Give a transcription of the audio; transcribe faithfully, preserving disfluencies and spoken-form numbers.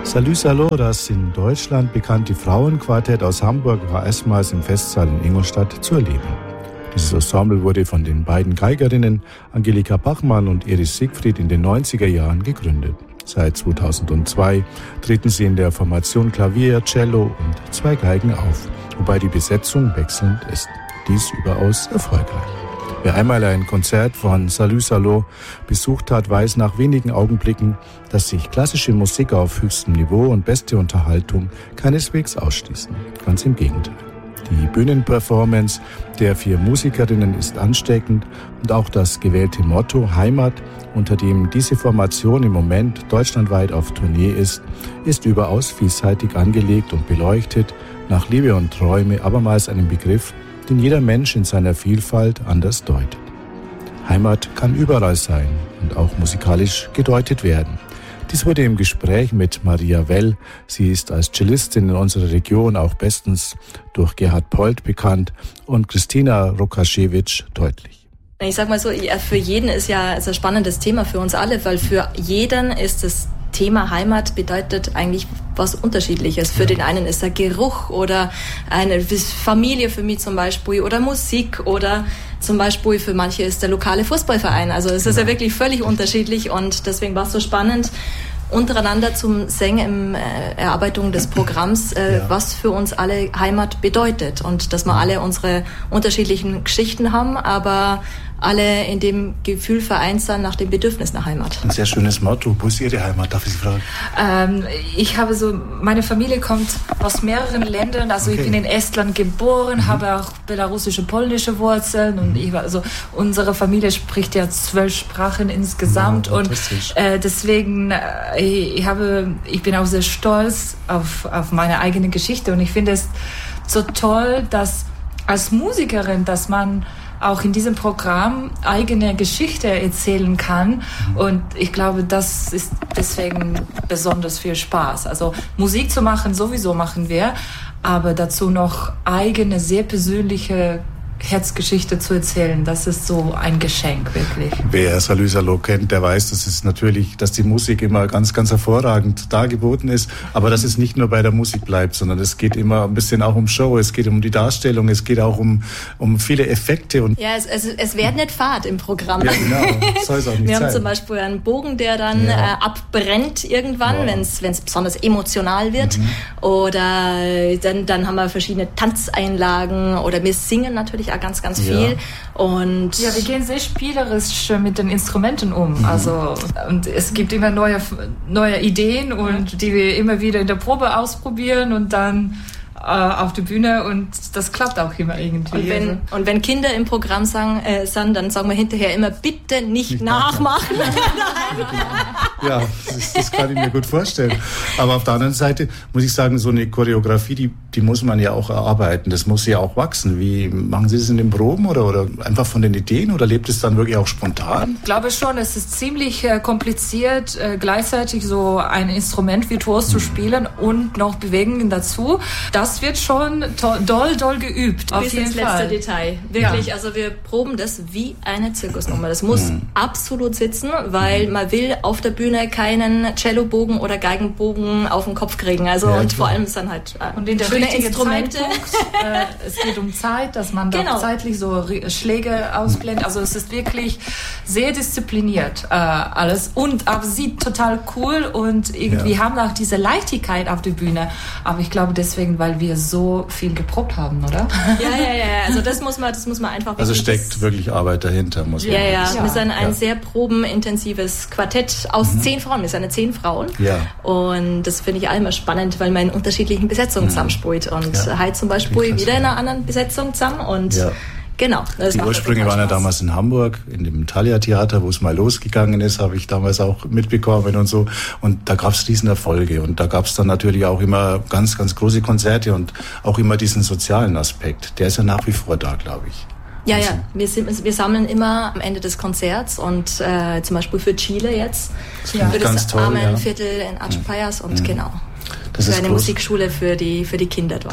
Salü Saló, das in Deutschland bekannte Frauenquartett aus Hamburg, war erstmals im Festsaal in Ingolstadt zu erleben. Dieses Ensemble wurde von den beiden Geigerinnen Angelika Bachmann und Iris Siegfried in den neunziger Jahren gegründet. Seit zweitausendzwei treten sie in der Formation Klavier, Cello und zwei Geigen auf, wobei die Besetzung wechselnd ist. Dies überaus erfolgreich. Wer einmal ein Konzert von Salü Saló besucht hat, weiß nach wenigen Augenblicken, dass sich klassische Musik auf höchstem Niveau und beste Unterhaltung keineswegs ausschließen. Ganz im Gegenteil. Die Bühnenperformance der vier Musikerinnen ist ansteckend und auch das gewählte Motto Heimat, unter dem diese Formation im Moment deutschlandweit auf Tournee ist, ist überaus vielseitig angelegt und beleuchtet nach Liebe und Träume abermals einen Begriff, den jeder Mensch in seiner Vielfalt anders deutet. Heimat kann überall sein und auch musikalisch gedeutet werden. Dies wurde im Gespräch mit Maria Well, sie ist als Cellistin in unserer Region auch bestens durch Gerhard Polt bekannt, und Christina Rokaschewitsch deutlich. Ich sag mal so, für jeden ist ja ein spannendes Thema für uns alle, weil für jeden ist das Thema Heimat bedeutet eigentlich was Unterschiedliches. Für ja. den einen ist der Geruch oder eine Familie, für mich zum Beispiel, oder Musik, oder zum Beispiel für manche ist der lokale Fußballverein. Also es ist ja, ja wirklich völlig unterschiedlich, und deswegen war es so spannend, untereinander zum Singen im äh, Erarbeitung des Programms, äh, ja. was für uns alle Heimat bedeutet, und dass wir alle unsere unterschiedlichen Geschichten haben, aber alle in dem Gefühl vereint sind nach dem Bedürfnis nach Heimat. Ein sehr schönes Motto. Wo ist Ihre Heimat? Darf ich Sie fragen? Ähm, ich habe so, meine Familie kommt aus mehreren Ländern. Also okay. ich bin in Estland geboren, mhm. habe auch belarussische, polnische Wurzeln, und ich war, also unsere Familie spricht ja zwölf Sprachen insgesamt, oh, und äh, deswegen äh, ich habe, ich bin auch sehr stolz auf auf meine eigene Geschichte, und ich finde es so toll, dass als Musikerin, dass man auch in diesem Programm eigene Geschichte erzählen kann. Und ich glaube, das ist deswegen besonders viel Spaß. Also Musik zu machen, sowieso machen wir, aber dazu noch eigene, sehr persönliche Herzgeschichte zu erzählen, das ist so ein Geschenk, wirklich. Wer Salü Saló kennt, der weiß, dass es natürlich, dass die Musik immer ganz, ganz hervorragend dargeboten ist, aber dass es nicht nur bei der Musik bleibt, sondern es geht immer ein bisschen auch um Show, es geht um die Darstellung, es geht auch um, um viele Effekte. Und ja, es, es, es wird nicht Fahrt im Programm. Ja, genau. Das soll es auch nicht Wir sein. haben zum Beispiel einen Bogen, der dann ja. äh, abbrennt irgendwann, wow. wenn es besonders emotional wird. Mhm. Oder dann, dann haben wir verschiedene Tanzeinlagen, oder wir singen natürlich auch ganz, ganz viel. Ja. Und ja, wir gehen sehr spielerisch mit den Instrumenten um. Mhm. Also, und es gibt immer neue, neue Ideen, und die wir immer wieder in der Probe ausprobieren und dann äh, auf die Bühne, und das klappt auch immer irgendwie. Und wenn, also. und wenn Kinder im Programm sagen, äh, sind, dann sagen wir hinterher immer, bitte nicht, nicht nachmachen. Ja, das, das kann ich mir gut vorstellen. Aber auf der anderen Seite muss ich sagen, so eine Choreografie, die, die muss man ja auch erarbeiten. Das muss ja auch wachsen. Wie machen Sie das in den Proben, oder, oder einfach von den Ideen, oder lebt es dann wirklich auch spontan? Ich glaube schon, es ist ziemlich äh, kompliziert, äh, gleichzeitig so ein Instrument virtuos mhm. zu spielen und noch Bewegungen dazu. Das wird schon to- doll, doll geübt. Bis ins letzte Detail. Wirklich, ja. Also wir proben das wie eine Zirkusnummer. Das muss mhm. absolut sitzen, weil man will auf der Bühne keinen Cellobogen oder Geigenbogen auf den Kopf kriegen. Also ja, und vor allem ist dann halt äh, und in der schöne Instrumente. äh, es geht um Zeit, dass man genau. da zeitlich so Schläge ausblendet. Also es ist wirklich sehr diszipliniert äh, alles, und aber sieht total cool, und irgendwie ja. haben auch diese Leichtigkeit auf der Bühne. Aber ich glaube deswegen, weil wir so viel geprobt haben, oder? Ja, ja, ja. Also das muss man, das muss man einfach. Also steckt wirklich Arbeit dahinter, muss man. Ja, ja. ja. Wir sind ein ja. sehr probenintensives Quartett aus mhm. zehn Frauen. Wir sind eine zehn Frauen. Ja. Und das finde ich auch immer spannend, weil man in unterschiedlichen Besetzungen mhm. zusammenspielt. Und ja. heute zum Beispiel wieder in einer anderen Besetzung zusammen. Und ja. genau. Die Ursprünge waren ja damals in Hamburg, in dem Thalia-Theater, wo es mal losgegangen ist, habe ich damals auch mitbekommen und so. Und da gab es riesen Erfolge. Und da gab es dann natürlich auch immer ganz, ganz große Konzerte und auch immer diesen sozialen Aspekt. Der ist ja nach wie vor da, glaube ich. Ja, ja, wir, sind, wir sammeln immer am Ende des Konzerts, und äh, zum Beispiel für Chile jetzt, ja. für das ganz toll, Armenviertel ja. in Achpayas, und mhm. genau, das für ist eine groß. Musikschule für die, für die Kinder dort.